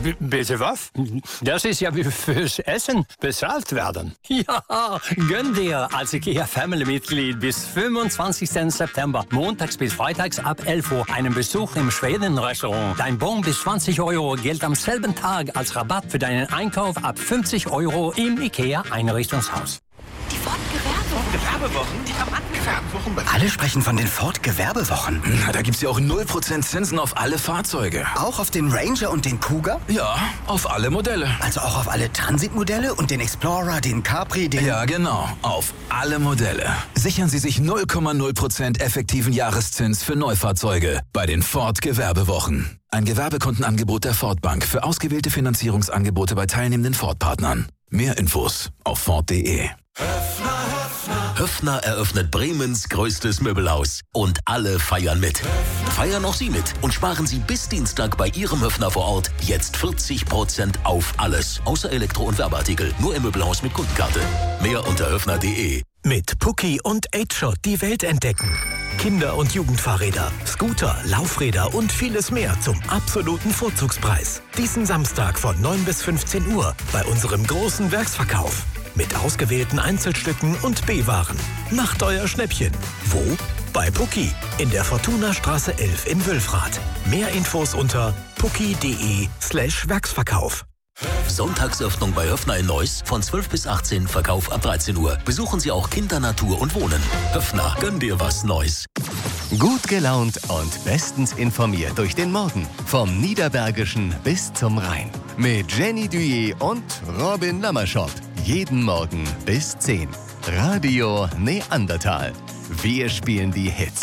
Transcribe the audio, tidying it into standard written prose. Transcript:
Bitte was? Das ist ja wie fürs Essen bezahlt werden. Ja, gönn dir als IKEA Family-Mitglied bis 25. September, montags bis freitags ab 11 Uhr, einen Besuch im Schweden-Restaurant. Dein Bon bis 20 € gilt am selben Tag als Rabatt für deinen Einkauf ab 50 € im IKEA-Einrichtungshaus. Die Ford-Gewerbewochen? Die haben angefangen. Alle sprechen von den Ford-Gewerbewochen. Na, da gibt's ja auch 0% Zinsen auf alle Fahrzeuge. Auch auf den Ranger und den Cougar? Ja, auf alle Modelle. Also auch auf alle Transitmodelle und den Explorer, den Capri, den... Ja, genau. Auf alle Modelle. Sichern Sie sich 0,0% effektiven Jahreszins für Neufahrzeuge bei den Ford-Gewerbewochen. Ein Gewerbekundenangebot der Ford Bank für ausgewählte Finanzierungsangebote bei teilnehmenden Ford-Partnern. Mehr Infos auf Ford.de. Höffner eröffnet Bremens größtes Möbelhaus. Und alle feiern mit. Feiern auch Sie mit und sparen Sie bis Dienstag bei Ihrem Höffner vor Ort jetzt 40% auf alles. Außer Elektro- und Werbeartikel. Nur im Möbelhaus mit Kundenkarte. Mehr unter höffner.de. Mit Pucki und 8Shot die Welt entdecken. Kinder- und Jugendfahrräder, Scooter, Laufräder und vieles mehr zum absoluten Vorzugspreis. Diesen Samstag von 9 bis 15 Uhr bei unserem großen Werksverkauf. Mit ausgewählten Einzelstücken und B-Waren. Macht euer Schnäppchen. Wo? Bei Pucki in der Fortuna-Straße 11 in Wülfrath. Mehr Infos unter pucki.de/Werksverkauf. Sonntagsöffnung bei Höffner in Neuss von 12 bis 18, Verkauf ab 13 Uhr. Besuchen Sie auch Kinder, Natur und Wohnen. Höffner, gönn dir was Neues. Gut gelaunt und bestens informiert durch den Morgen. Vom Niederbergischen bis zum Rhein. Mit Jenny Duyé und Robin Lammerschott. Jeden Morgen bis 10. Radio Neandertal. Wir spielen die Hits.